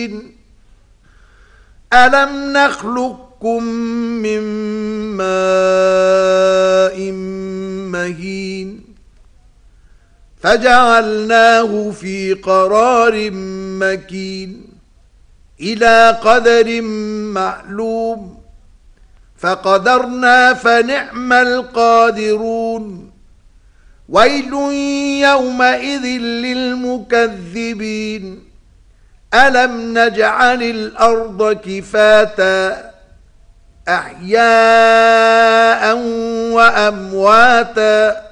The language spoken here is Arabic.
ألم نخلقكم من ماء مهين فجعلناه في قرار مكين إلى قدر معلوم فقدرنا فنعم القادرون ويل يومئذ للمكذبين ألم نجعل الأرض كفاتا أحياء وأمواتا